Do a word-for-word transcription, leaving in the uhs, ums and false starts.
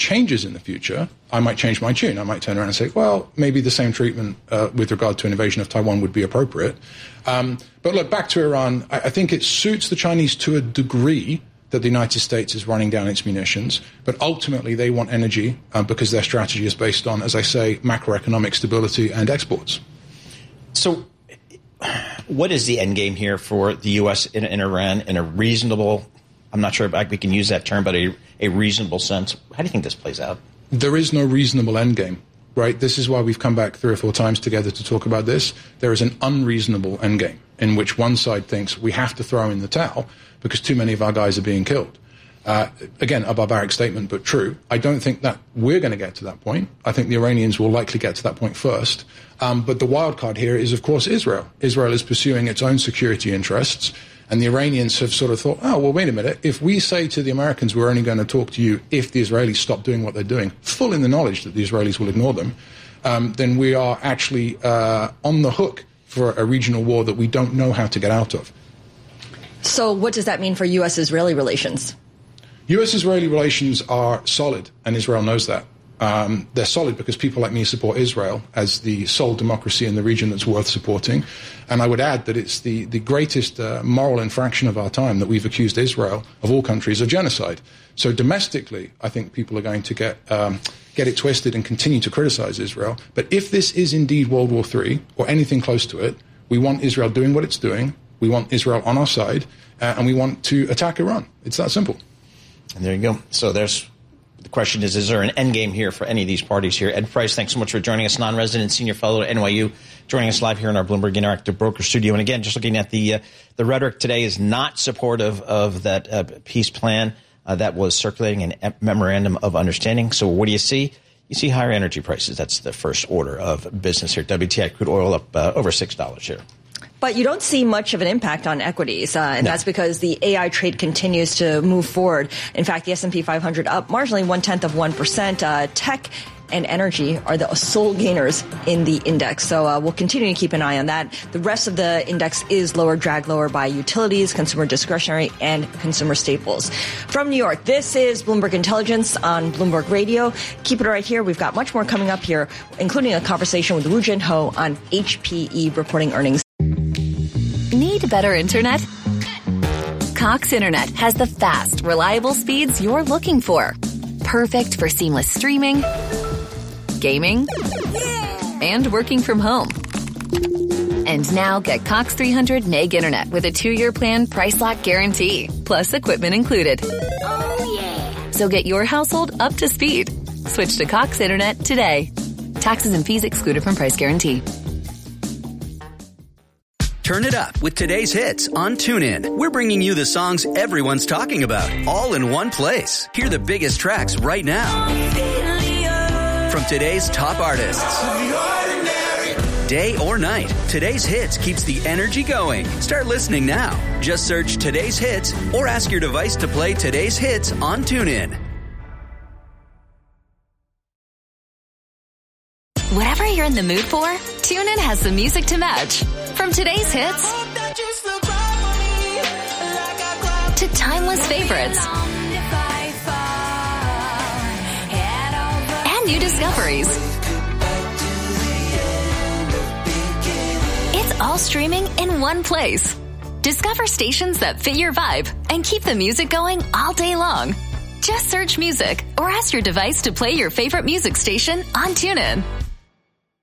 changes in the future, I might change my tune. I might turn around and say, well, maybe the same treatment uh, with regard to an invasion of Taiwan would be appropriate. Um, but look, back to Iran, I, I think it suits the Chinese to a degree that the United States is running down its munitions, but ultimately they want energy uh, because their strategy is based on, as I say, macroeconomic stability and exports. So what is the end game here for the U S in, in Iran in a reasonable, I'm not sure if we can use that term, but a, a reasonable sense? How do you think this plays out? There is no reasonable end game, right? This is why we've come back three or four times together to talk about this. There is an unreasonable end game in which one side thinks we have to throw in the towel because too many of our guys are being killed. Uh, again, a barbaric statement, but true. I don't think that we're going to get to that point. I think the Iranians will likely get to that point first. Um, but the wild card here is, of course, Israel. Israel is pursuing its own security interests. And the Iranians have sort of thought, oh, well, wait a minute. If we say to the Americans, we're only going to talk to you if the Israelis stop doing what they're doing, full in the knowledge that the Israelis will ignore them, um, then we are actually uh, on the hook for a regional war that we don't know how to get out of. So what does that mean for U S Israeli relations? U S-Israeli relations are solid, and Israel knows that. Um, they're solid because people like me support Israel as the sole democracy in the region that's worth supporting. And I would add that it's the, the greatest uh, moral infraction of our time that we've accused Israel, of all countries, of genocide. So domestically, I think people are going to get um, get it twisted and continue to criticize Israel. But if this is indeed World War Three, or anything close to it, we want Israel doing what it's doing, we want Israel on our side, uh, and we want to attack Iran. It's that simple. And there you go. So there's the question is, is there an end game here for any of these parties here? Ed Price, thanks so much for joining us, non-resident senior fellow at N Y U, joining us live here in our Bloomberg Interactive Broker Studio. And again, just looking at the uh, the rhetoric today is not supportive of that uh, peace plan uh, that was circulating an memorandum of understanding. So what do you see? You see higher energy prices. That's the first order of business here. W T I crude oil up uh, over six dollars here. But you don't see much of an impact on equities, uh, and no. that's because the A I trade continues to move forward. In fact, the S and P five hundred up marginally one-tenth of one percent. Uh, tech and energy are the sole gainers in the index. So uh, we'll continue to keep an eye on that. The rest of the index is lower, dragged lower by utilities, consumer discretionary, and consumer staples. From New York, this is Bloomberg Intelligence on Bloomberg Radio. Keep it right here. We've got much more coming up here, including a conversation with Woo Jin Ho on H P E reporting earnings. Need better internet? Cox Internet has the fast, reliable speeds you're looking for. Perfect for seamless streaming, gaming, and working from home. And now get Cox three hundred meg internet with a two-year plan price lock guarantee, plus equipment included. Oh, yeah. So get your household up to speed. Switch to Cox Internet today. Taxes and fees excluded from price guarantee. Turn it up with today's hits on TuneIn. We're bringing you the songs everyone's talking about, all in one place. Hear the biggest tracks right now from today's top artists. Day or night, today's hits keeps the energy going. Start listening now. Just search today's hits or ask your device to play today's hits on TuneIn. Whatever you're in the mood for, TuneIn has the music to match. From today's hits to timeless favorites and new discoveries. It's all streaming in one place. Discover stations that fit your vibe and keep the music going all day long. Just search music or ask your device to play your favorite music station on TuneIn.